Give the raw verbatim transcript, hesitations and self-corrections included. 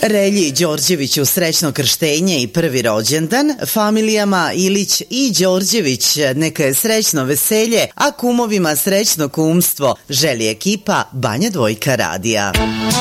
Relji Đorđeviću srećno krštenje i prvi rođendan, familijama Ilić i Đorđević neka je srećno veselje, a kumovima srećno kumstvo, želi ekipa Banja Dvojka radija.